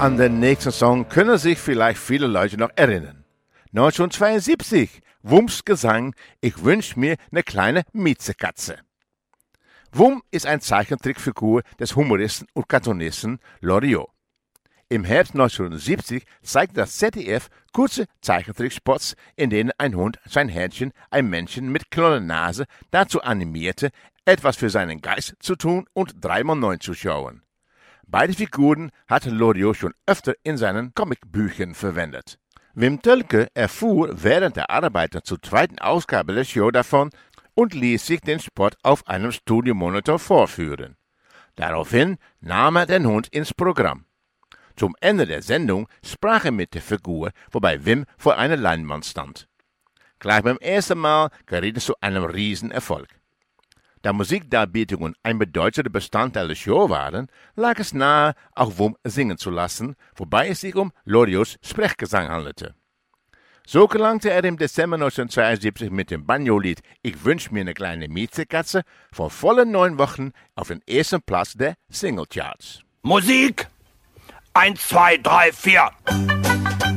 An den nächsten Song können sich vielleicht viele Leute noch erinnern. 1972, Wumms Gesang Ich wünsch mir ne kleine Miezekatze. Wum ist eine Zeichentrickfigur des Humoristen und Cartoonisten Loriot. Im Herbst 1970 zeigte das ZDF kurze Zeichentrickspots, in denen ein Hund sein Herrchen, ein Männchen mit Knollennase, dazu animierte, etwas für seinen Geist zu tun und 3x9 zu schauen. Beide Figuren hatte Loriot schon öfter in seinen Comicbüchern verwendet. Wim Tölke erfuhr während der Arbeit zur zweiten Ausgabe der Show davon und ließ sich den Spot auf einem Studiomonitor vorführen. Daraufhin nahm er den Hund ins Programm. Zum Ende der Sendung sprach er mit der Figur, wobei Wim vor einer Leinwand stand. Gleich beim ersten Mal geriet es zu einem Riesenerfolg. Da Musikdarbietungen ein bedeutender Bestandteil der Show waren, lag es nahe, auch Wum singen zu lassen, wobei es sich um Loriots Sprechgesang handelte. So gelangte er im Dezember 1972 mit dem Banjo-Lied Ich wünsch mir ne kleine Miezekatze vor vollen 9 Wochen auf den ersten Platz der Singlecharts. Musik! 1, 2, 3, 4.